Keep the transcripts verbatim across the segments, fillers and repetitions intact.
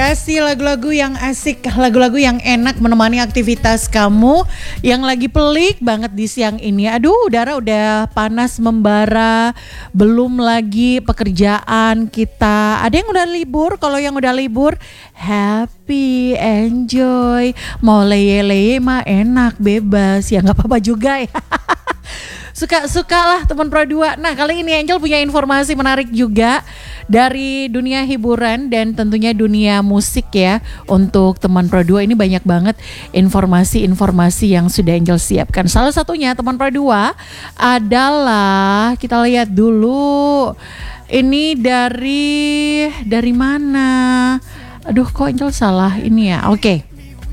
kasih lagu-lagu yang asik, lagu-lagu yang enak menemani aktivitas kamu yang lagi pelik banget di siang ini. Aduh, udara udah panas membara, belum lagi pekerjaan kita. Ada yang udah libur, kalau yang udah libur happy, enjoy. Mau leye-leye mah enak, bebas, ya nggak apa-apa juga ya. Suka-suka lah teman Pro dua. Nah, kali ini Angel punya informasi menarik juga dari dunia hiburan dan tentunya dunia musik ya. Untuk teman Pro dua ini banyak banget informasi-informasi yang sudah Angel siapkan. Salah satunya teman Pro dua adalah, kita lihat dulu. Ini dari dari mana? Aduh, kok Angel salah ini ya. Oke.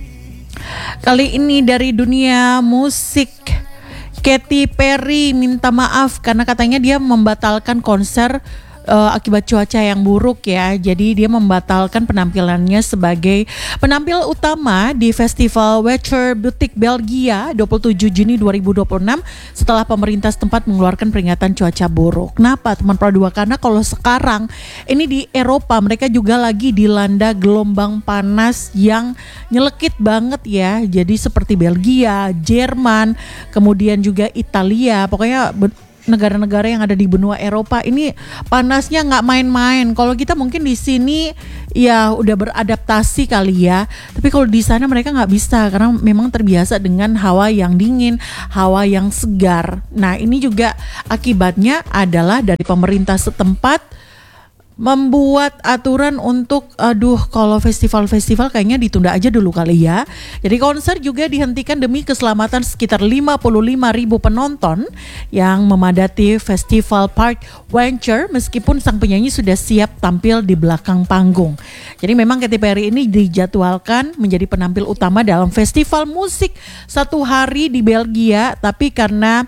Kali ini dari dunia musik. Katy Perry minta maaf karena katanya dia membatalkan konser uh, akibat cuaca yang buruk ya. Jadi dia membatalkan penampilannya sebagai penampil utama di Festival Water Boutique Belgia dua puluh tujuh Juni dua ribu dua puluh enam setelah pemerintah setempat mengeluarkan peringatan cuaca buruk. Kenapa teman Pro dua? Karena kalau sekarang ini di Eropa mereka juga lagi dilanda gelombang panas yang nyelekit banget ya. Jadi seperti Belgia, Jerman, kemudian juga Italia, pokoknya be- negara-negara yang ada di benua Eropa ini panasnya nggak main-main. Kalau kita mungkin di sini ya udah beradaptasi kali ya, tapi kalau di sana mereka nggak bisa karena memang terbiasa dengan hawa yang dingin, hawa yang segar. Nah, ini juga akibatnya adalah dari pemerintah setempat membuat aturan untuk aduh kalau festival-festival kayaknya ditunda aja dulu kali ya. Jadi konser juga dihentikan demi keselamatan sekitar lima puluh lima ribu penonton yang memadati Festival Park Venture meskipun sang penyanyi sudah siap tampil di belakang panggung. Jadi memang Katy Perry ini dijadwalkan menjadi penampil utama dalam festival musik satu hari di Belgia, tapi karena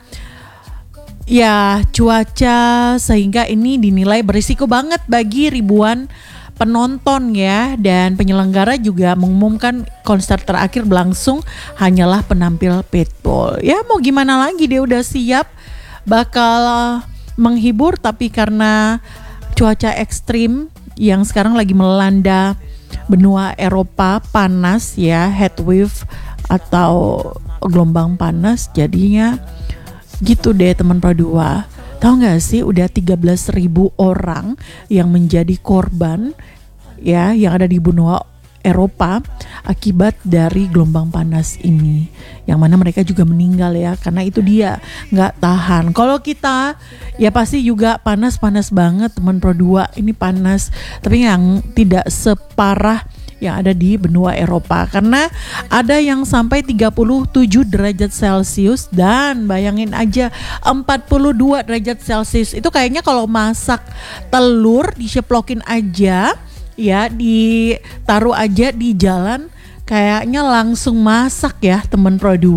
ya cuaca sehingga ini dinilai berisiko banget bagi ribuan penonton ya. Dan penyelenggara juga mengumumkan konser terakhir berlangsung hanyalah penampil Pitbull. Ya mau gimana lagi, dia udah siap bakal menghibur, tapi karena cuaca ekstrim yang sekarang lagi melanda benua Eropa, panas ya, heat wave atau gelombang panas, jadinya gitu deh teman Pro dua. Tahu gak sih udah tiga belas ribu orang yang menjadi korban ya yang ada di benua Eropa akibat dari gelombang panas ini. Yang mana mereka juga meninggal ya karena itu dia gak tahan. Kalau kita ya pasti juga panas-panas banget teman Pro dua. Ini panas tapi yang tidak separah yang ada di benua Eropa karena ada yang sampai tiga puluh tujuh derajat Celcius dan bayangin aja empat puluh dua derajat Celcius. Itu kayaknya kalau masak telur diceplokin aja ya, ditaruh aja di jalan kayaknya langsung masak ya teman Pro dua.